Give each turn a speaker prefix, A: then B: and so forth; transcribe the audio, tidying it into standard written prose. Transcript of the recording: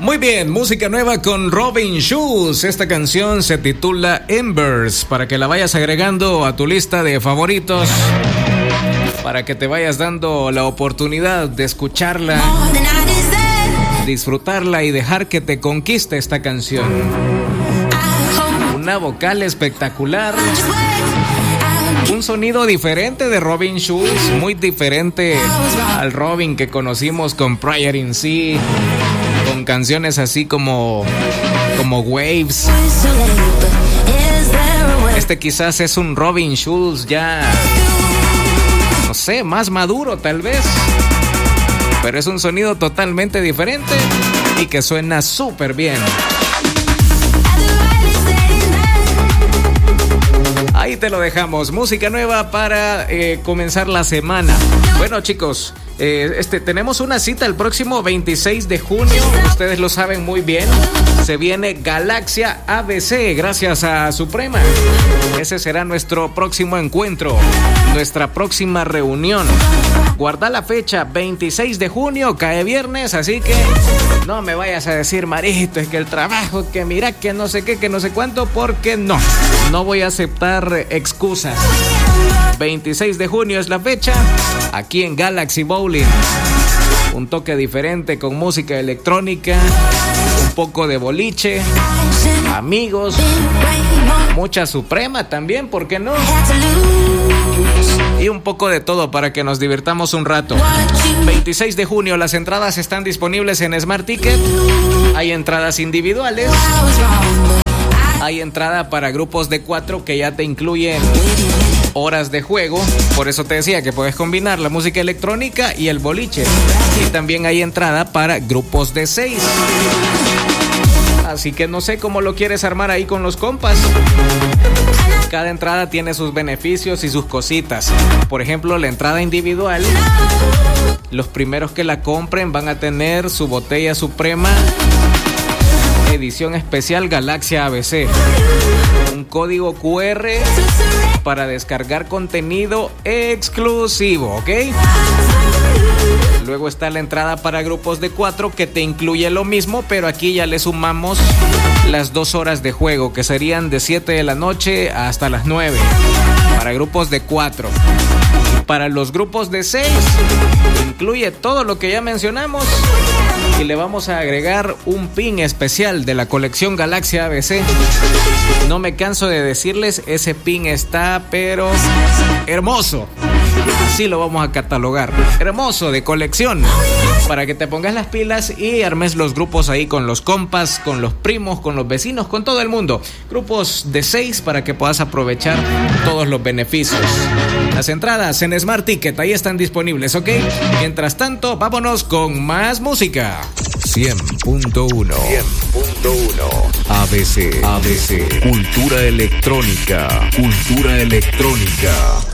A: Muy bien, música nueva con Robin Schulz. Esta canción se titula Embers, para que la vayas agregando a tu lista de favoritos, para que te vayas dando la oportunidad de escucharla, disfrutarla y dejar que te conquiste esta canción. Una vocal espectacular, un sonido diferente de Robin Schulz, muy diferente al Robin que conocimos con Prayer in Sea, con canciones así como Waves. Este quizás es un Robin Schulz ya, no sé, más maduro tal vez, pero es un sonido totalmente diferente y que suena súper bien. Ahí te lo dejamos, música nueva para comenzar la semana. Bueno, chicos, tenemos una cita el próximo 26 de junio, ustedes lo saben muy bien. Se viene Galaxia ABC, gracias a Suprema. Ese será nuestro próximo encuentro, nuestra próxima reunión. Guarda la fecha, 26 de junio, cae viernes, así que no me vayas a decir, Marito, es que el trabajo, que mira, que no sé qué, que no sé cuánto, porque no voy a aceptar excusas. 26 de junio es la fecha, aquí en Galaxy Bowling. Un toque diferente con música electrónica, un poco de boliche, amigos, mucha Suprema también, ¿por qué no? Y un poco de todo para que nos divirtamos un rato. 26 de junio, las entradas están disponibles en Smart Ticket. Hay entradas individuales, hay entrada para grupos de 4 que ya te incluyen horas de juego. Por eso te decía que puedes combinar la música electrónica y el boliche. Y también hay entrada para grupos de 6. Así que no sé cómo lo quieres armar ahí con los compas. Cada entrada tiene sus beneficios y sus cositas. Por ejemplo, la entrada individual, los primeros que la compren van a tener su botella Suprema edición especial Galaxia ABC, un código QR para descargar contenido exclusivo, ¿ok? Luego está la entrada para grupos de 4 que te incluye lo mismo, pero aquí ya le sumamos las 2 horas de juego, que serían de 7 de la noche hasta las 9 para grupos de 4. Para los grupos de 6 incluye todo lo que ya mencionamos y le vamos a agregar un pin especial de la colección Galaxia ABC. No me canso de decirles, ese pin está pero hermoso. Así lo vamos a catalogar. Hermoso, de colección. Para que te pongas las pilas y armes los grupos ahí con los compas, con los primos, con los vecinos, con todo el mundo. Grupos de 6 para que puedas aprovechar todos los beneficios. Las entradas en Smart Ticket ahí están disponibles, ¿ok? Mientras tanto, vámonos con más música.
B: 100.1 ABC Cultura electrónica.